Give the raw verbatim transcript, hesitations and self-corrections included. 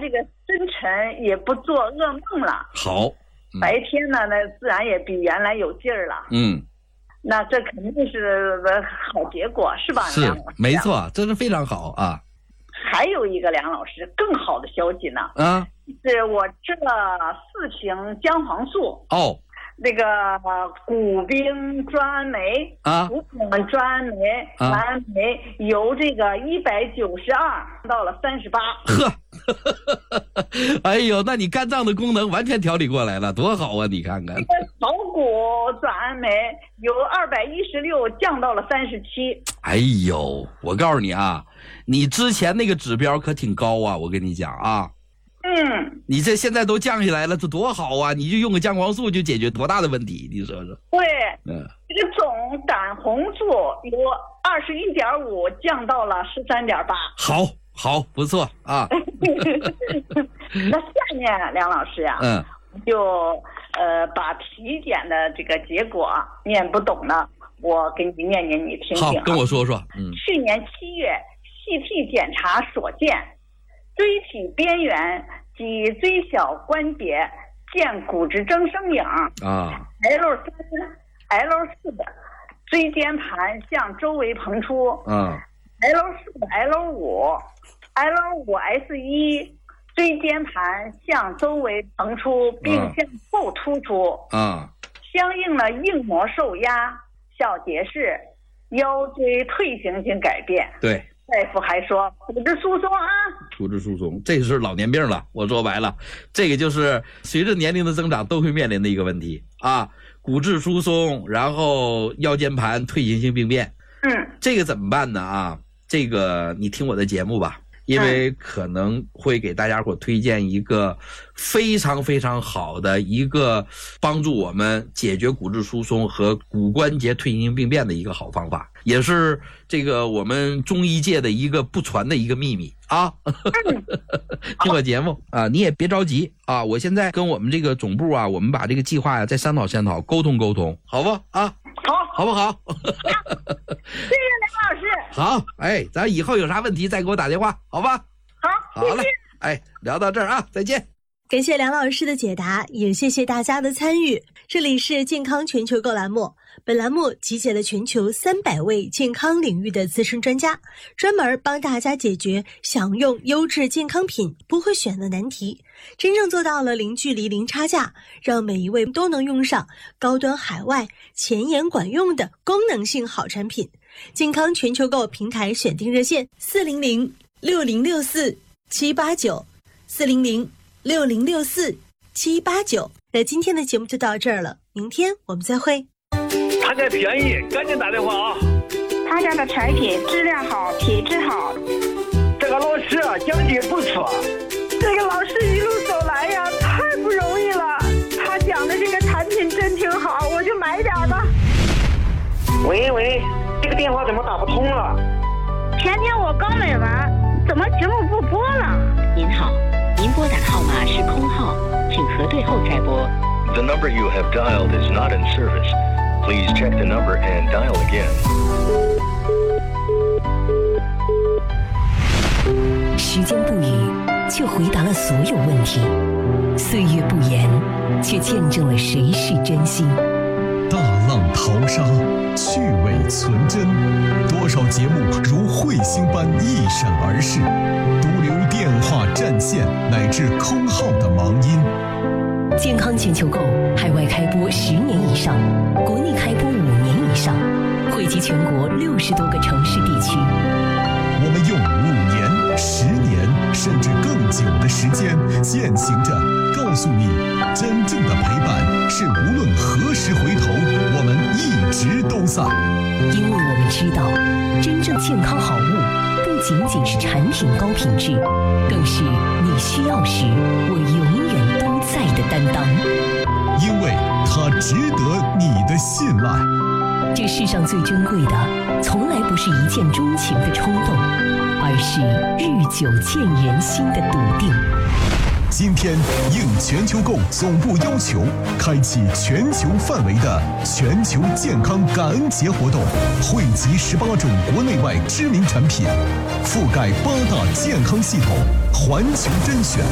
这个深沉，也不做噩梦了。 好， 嗯、白天呢，那自然也比原来有劲儿了。 嗯， 那这肯定是好结果，是吧？ 是，没错，这是非常好啊。 还有一个梁老师更好的消息呢， 啊， 是我吃了四瓶姜黄素。 哦。 那个谷丙转氨酶啊， 谷丙转氨酶氨酶由这个一百九十二到了三十八。 呵，哎呦，那你肝脏的功能完全调理过来了，多好啊！你看看， 这个草谷转氨酶由二百一十六降到了三十七。 哎呦，我告诉你啊，你之前那个指标可挺高啊，我跟你讲啊。 嗯， 你这现在都降下来了，这多好啊！你就用个姜黄素就解决多大的问题，你说说？ 对， 嗯， 这个总胆红素由二十一点五降到了十三点八。 好，好，不错啊。 那下面梁老师呀、啊， 嗯， 就呃把体检的这个结果念不懂了，我给你念念，你听听、啊。 好，跟我说说。嗯， 去年七月细体检查所见。椎体边缘及椎小关节见骨质增生影啊 ，L 三、L 四的椎间盘向周围膨出啊 ，L 四、L 五、L 五 S 一椎间盘向周围膨出并向后突出啊， 相应的硬膜受压、小结石、腰椎退行性改变。 对。 大夫还说骨质疏松啊， 骨质疏松，这是老年病了。我说白了，这个就是随着年龄的增长都会面临的一个问题啊，骨质疏松，然后腰间盘退行性病变。 嗯， 这个怎么办呢？啊，这个你听我的节目吧，因为可能会给大家伙推荐一个非常非常好的一个帮助我们解决骨质疏松和骨关节退行性病变的一个好方法，也是这个我们中医界的一个不传的一个秘密啊。听我节目啊，你也别着急啊，我现在跟我们这个总部啊，我们把这个计划呀再商讨商讨，沟通沟通，好不啊？ 好， 好不好？ 谢谢梁老师。 好，哎，咱以后有啥问题再给我打电话，好吧？ 好， 好嘞，哎，聊到这儿啊，再见。 感谢梁老师的解答，也谢谢大家的参与。这里是健康全球购栏目，本栏目集结了全球三百位健康领域的资深专家，专门帮大家解决享用优质健康品不会选的难题，真正做到了零距离零差价，让每一位都能用上高端海外前沿管用的功能性好产品。健康全球购平台选定热线四零零六零六四七八九四零零六零六四七八九。那今天的节目就到这儿了，明天我们再会。 他家便宜，赶紧打电话啊！ 他家的产品质量好，品质好。 这个老师啊，讲解不错。 这个老师一路走来呀，太不容易了。他讲的这个产品真挺好，我就买点吧。 喂喂，这个电话怎么打不通了？ 前天我刚买完，怎么节目不播了？ 您好，您拨打的号码是空号，请核对后再拨。 The number you have dialed is not in service. Please check the number and dial again. 时间不语，却回答了所有问题；岁月不言，却见证了谁是真心。 大浪淘沙，趣味存真，多少节目如彗星般一闪而逝，独留电话占线乃至空号的忙音。 健康全球购海外开播十年以上，国内开播五年以上，汇集全国六十多个城市地区。 我们用五年、十年甚至更久的时间，践行着告诉你，真正的陪伴是无论何时回头，我们一直都在。 因为我们知道，真正健康好物不仅仅是产品高品质，更是你需要时我永远都在的担当。 因为它值得你的信赖。 这世上最珍贵的，从来不是一见钟情的冲动，而是日久见人心的笃定。 今天应全球购总部要求，开启全球范围的全球健康感恩节活动，汇集十八种国内外知名产品，覆盖八大健康系统，环球甄选。